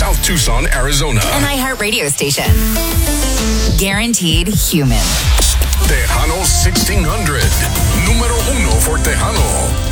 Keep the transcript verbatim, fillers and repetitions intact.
South Tucson, Arizona. An iHeartRadio station. Guaranteed human. Tejano sixteen hundred. Número uno for Tejano.